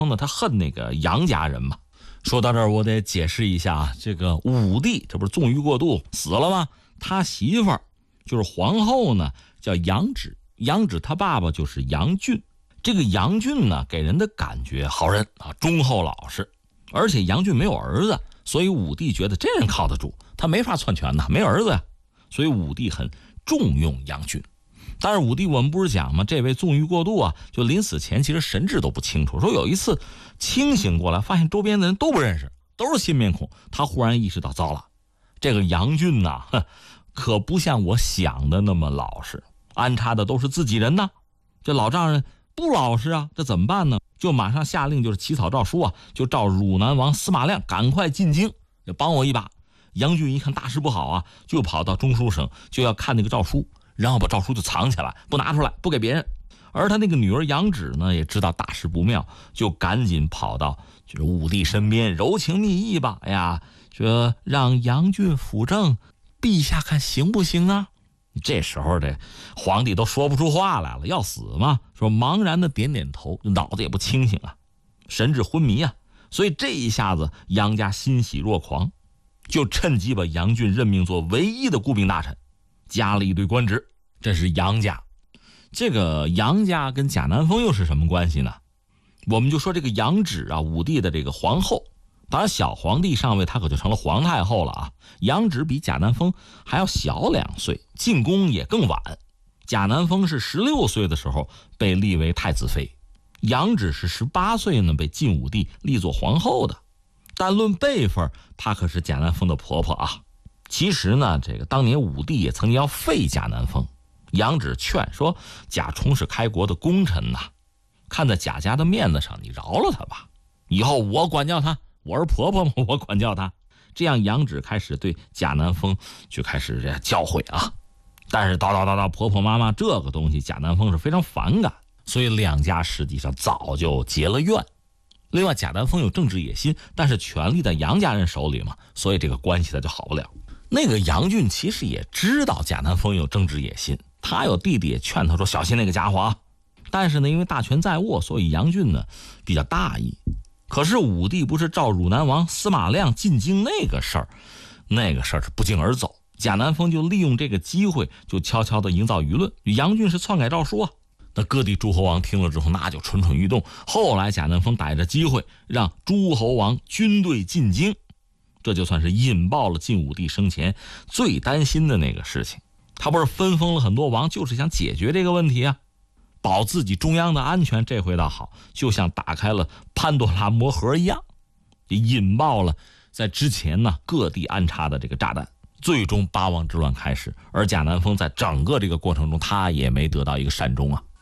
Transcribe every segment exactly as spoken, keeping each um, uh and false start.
呢，他恨那个杨家人嘛。说到这儿，我得解释一下啊，这个武帝这不是纵欲过度死了吗？他媳妇儿就是皇后呢，叫杨芷，杨芷他爸爸就是杨俊。这个杨俊呢，给人的感觉好人啊，忠厚老实，而且杨俊没有儿子，所以武帝觉得这人靠得住，他没法篡权呐，没儿子呀，所以武帝很重用杨俊。但是武帝我们不是讲吗？这位纵欲过度啊，就临死前其实神志都不清楚。说有一次清醒过来，发现周边的人都不认识，都是新面孔。他忽然意识到，糟了，这个杨俊呐、啊，可不像我想的那么老实，安插的都是自己人呐。这老丈人不老实啊，这怎么办呢？就马上下令，就是起草诏书啊，就召汝南王司马亮赶快进京，就帮我一把。杨俊一看大事不好啊，就跑到中书省，就要看那个诏书。然后把诏书就藏起来，不拿出来，不给别人。而他那个女儿杨芷呢，也知道大事不妙，就赶紧跑到就是武帝身边，柔情蜜意吧。哎呀，说让杨俊辅政，陛下看行不行啊？这时候这皇帝都说不出话来了，要死嘛？说茫然的点点头，脑子也不清醒啊，神志昏迷啊。所以这一下子杨家欣喜若狂，就趁机把杨俊任命做唯一的顾命大臣，加了一堆官职。这是杨家。这个杨家跟贾南风又是什么关系呢？我们就说这个杨芷啊，武帝的这个皇后，当然小皇帝上位，他可就成了皇太后了啊。杨芷比贾南风还要小两岁，进宫也更晚。贾南风是十六岁的时候被立为太子妃，杨芷是十八岁呢被晋武帝立作皇后的。但论辈分，她可是贾南风的婆婆啊。其实呢，这个当年武帝也曾经要废贾南风，杨芷劝说贾充是开国的功臣呐、啊，看在贾家的面子上，你饶了他吧，以后我管教他，我是婆婆嘛，我管教他。这样杨芷开始对贾南风就开始这教诲啊，但是叨叨叨叨婆婆妈妈这个东西，贾南风是非常反感，所以两家实际上早就结了怨。另外贾南风有政治野心，但是权力在杨家人手里嘛，所以这个关系他就好不了。那个杨俊其实也知道贾南风有政治野心，他有弟弟也劝他说小心那个家伙啊。但是呢，因为大权在握，所以杨俊呢比较大意。可是武帝不是召汝南王司马亮进京那个事儿，那个事儿是不胫而走。贾南风就利用这个机会，就悄悄地营造舆论，杨俊是篡改诏书啊。那各地诸侯王听了之后，那就蠢蠢欲动。后来贾南风逮着机会，让诸侯王军队进京。这就算是引爆了晋武帝生前最担心的那个事情。他不是分封了很多王，就是想解决这个问题啊，保自己中央的安全。这回倒好，就像打开了潘多拉魔盒一样，引爆了在之前呢各地安插的这个炸弹。最终八王之乱开始，而贾南风在整个这个过程中，他也没得到一个善终啊。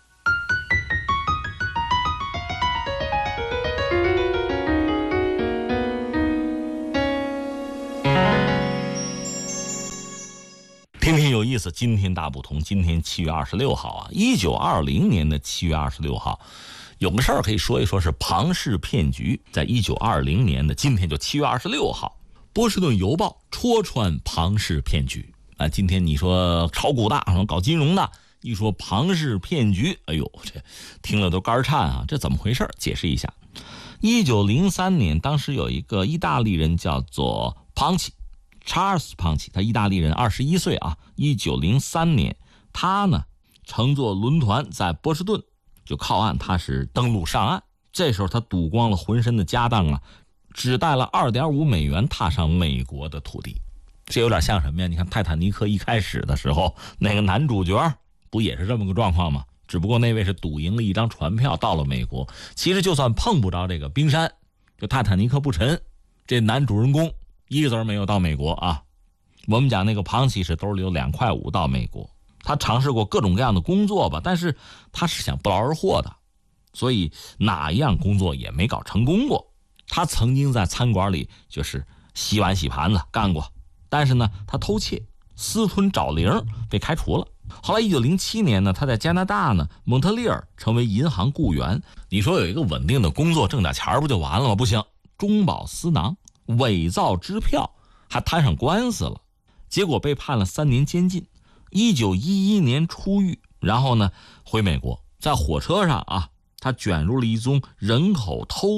听听有意思，今天大不同。今天七月二十六号啊，一九二零年的七月二十六号，有个事儿可以说一说，是庞氏骗局。在一九二零年的今天，就七月二十六号，波士顿邮报戳穿庞氏骗局啊。今天你说炒股的，搞金融的，一说庞氏骗局，哎呦，这听了都肝颤啊！这怎么回事？解释一下。一九零三年，当时有一个意大利人叫做庞奇。查尔斯·庞奇，他意大利人，二十一岁啊。一九零三年，他呢乘坐轮船在波士顿就靠岸，他是登陆上岸。这时候他赌光了浑身的家当啊，只带了二点五美元踏上美国的土地。这有点像什么呀？你看泰坦尼克一开始的时候，那个男主角不也是这么个状况吗？只不过那位是赌赢了一张船票到了美国。其实就算碰不着这个冰山，就泰坦尼克不沉，这男主人公一个字没有到美国啊。我们讲那个庞奇是兜里有两块五到美国，他尝试过各种各样的工作吧，但是他是想不劳而获的，所以哪一样工作也没搞成功过。他曾经在餐馆里就是洗碗洗盘子干过，但是呢他偷窃私吞找零被开除了。后来一九零七年呢，他在加拿大呢蒙特利尔成为银行雇员。你说有一个稳定的工作挣点钱不就完了吗？不行，中饱私囊，伪造支票，还摊上官司了，结果被判了三年监禁。一九一一年出狱，然后呢回美国，在火车上啊他卷入了一宗人口偷